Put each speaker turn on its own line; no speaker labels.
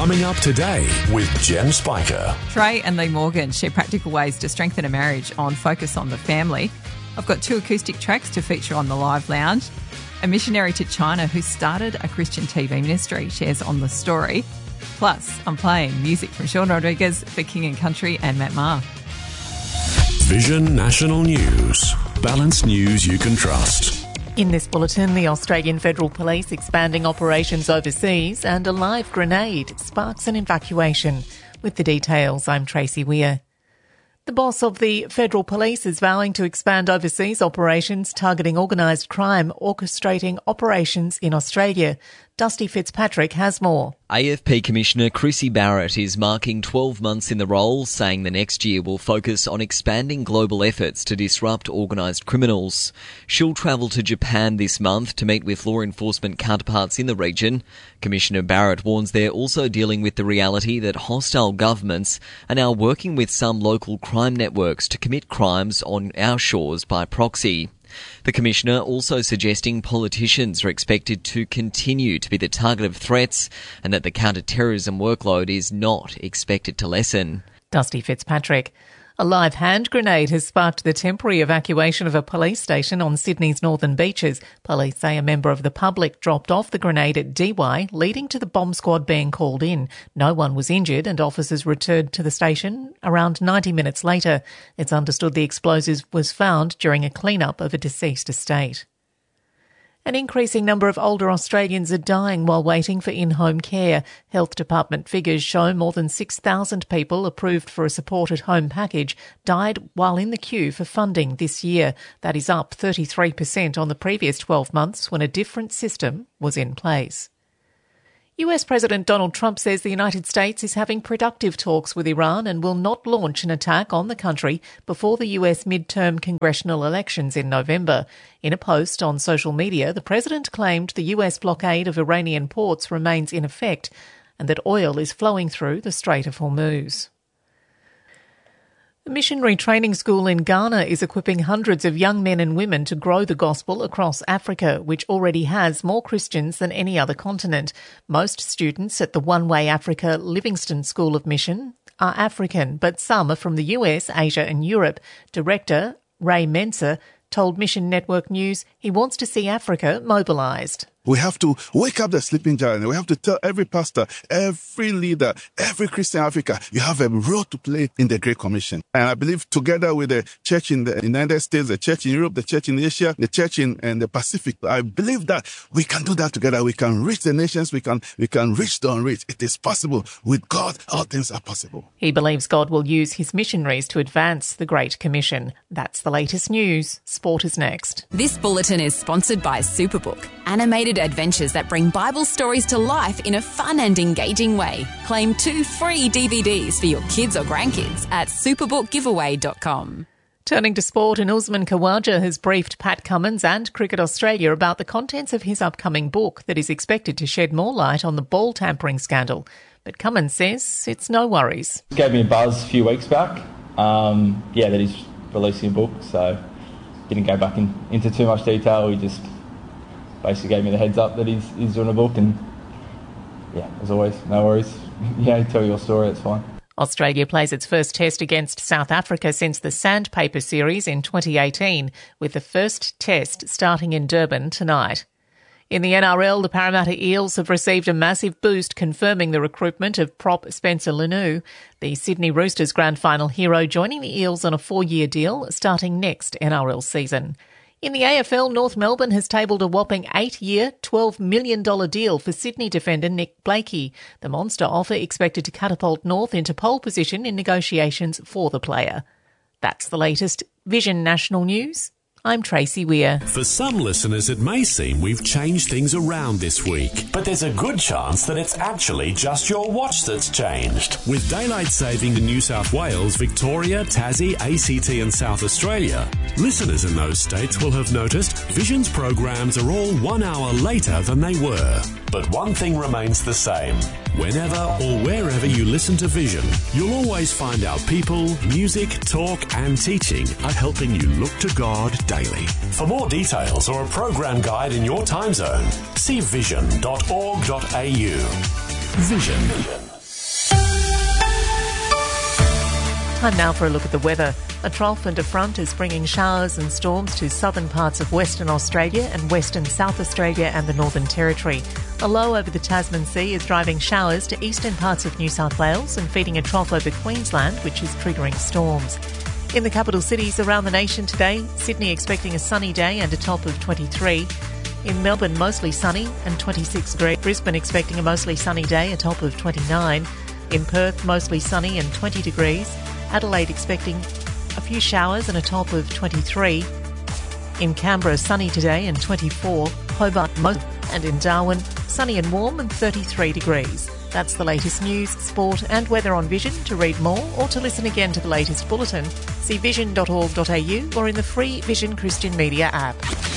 Coming up today with Jen Spiker.
Trey and Lee Morgan share practical ways to strengthen a marriage on Focus on the Family. I've got 2 acoustic tracks to feature on the Live Lounge. A missionary to China who started a Christian TV ministry shares on the story. Plus, I'm playing music from Sean Rodriguez for King and Country and Matt Maher.
Vision National News. Balanced news you can trust.
In this bulletin, the Australian Federal Police expanding operations overseas and a live grenade sparks an evacuation. With the details, I'm Tracy Weir. The boss of the Federal Police is vowing to expand overseas operations targeting organised crime, orchestrating operations in Australia. Dusty Fitzpatrick has more.
AFP Commissioner Chrissy Barrett is marking 12 months in the role, saying the next year will focus on expanding global efforts to disrupt organised criminals. She'll travel to Japan this month to meet with law enforcement counterparts in the region. Commissioner Barrett warns they're also dealing with the reality that hostile governments are now working with some local crime networks to commit crimes on our shores by proxy. The Commissioner also suggesting politicians are expected to continue to be the target of threats and that the counter-terrorism workload is not expected to lessen.
Dusty Fitzpatrick. A live hand grenade has sparked the temporary evacuation of a police station on Sydney's northern beaches. Police say a member of the public dropped off the grenade at Dee Why, leading to the bomb squad being called in. No one was injured and officers returned to the station around 90 minutes later. It's understood the explosive was found during a clean-up of a deceased estate. An increasing number of older Australians are dying while waiting for in-home care. Health Department figures show more than 6,000 people approved for a supported home package died while in the queue for funding this year. That is up 33% on the previous 12 months when a different system was in place. US President Donald Trump says the United States is having productive talks with Iran and will not launch an attack on the country before the US midterm congressional elections in November. In a post on social media, the president claimed the US blockade of Iranian ports remains in effect and that oil is flowing through the Strait of Hormuz. The missionary training school in Ghana is equipping hundreds of young men and women to grow the gospel across Africa, which already has more Christians than any other continent. Most students at the One Way Africa Livingston School of Mission are African, but some are from the US, Asia and Europe. Director Ray Mensah told Mission Network News he wants to see Africa mobilised.
We have to wake up the sleeping giant. We have to tell every pastor, every leader, every Christian in Africa, you have a role to play in the Great Commission. And I believe together with the church in the United States, the church in Europe, the church in Asia, the church in the Pacific, I believe that we can do that together. We can reach the nations. We can reach the unreached. It is possible. With God, all things are possible.
He believes God will use his missionaries to advance the Great Commission. That's the latest news. Sport is next.
This bulletin is sponsored by Superbook, animated adventures that bring Bible stories to life in a fun and engaging way. Claim 2 free DVDs for your kids or grandkids at superbookgiveaway.com.
Turning to sport, and Usman Khawaja has briefed Pat Cummins and Cricket Australia about the contents of his upcoming book that is expected to shed more light on the ball tampering scandal. But Cummins says it's no worries.
He gave me a buzz a few weeks back, that he's releasing a book, so didn't go back into too much detail. He just basically gave me the heads up that he's doing a book, and as always, no worries. Tell your story, it's fine.
Australia plays its first test against South Africa since the Sandpaper Series in 2018, with the first test starting in Durban tonight. In the NRL, the Parramatta Eels have received a massive boost, confirming the recruitment of prop Spencer Leniu, the Sydney Roosters grand final hero, joining the Eels on a 4-year deal starting next NRL season. In the AFL, North Melbourne has tabled a whopping 8-year, $12 million deal for Sydney defender Nick Blakey. The monster offer expected to catapult North into pole position in negotiations for the player. That's the latest Vision National News. I'm Tracy Weir.
For some listeners, it may seem we've changed things around this week, but there's a good chance that it's actually just your watch that's changed. With daylight saving in New South Wales, Victoria, Tassie, ACT and South Australia, listeners in those states will have noticed Vision's programs are all 1 hour later than they were. But one thing remains the same. Whenever or wherever you listen to Vision, you'll always find our people, music, talk and teaching are helping you look to God daily. For more details or a program guide in your time zone, see vision.org.au. Vision.
Time now for a look at the weather. A trough and a front is bringing showers and storms to southern parts of Western Australia and Western South Australia and the Northern Territory. A low over the Tasman Sea is driving showers to eastern parts of New South Wales and feeding a trough over Queensland, which is triggering storms. In the capital cities around the nation today, Sydney expecting a sunny day and a top of 23. In Melbourne, mostly sunny and 26 degrees. Brisbane expecting a mostly sunny day, a top of 29. In Perth, mostly sunny and 20 degrees. Adelaide expecting a few showers and a top of 23. In Canberra, sunny today and 24. Hobart, and in Darwin, sunny and warm and 33 degrees. That's the latest news, sport and weather on Vision. To read more or to listen again to the latest bulletin, see vision.org.au or in the free Vision Christian Media app.